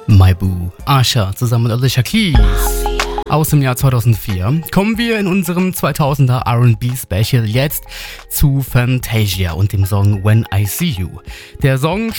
My Boo, Asha zusammen mit Alicia Keys. Aus dem Jahr 2004 kommen wir in unserem 2000er R&B Special jetzt zu Fantasia und dem Song When I See You. Der Song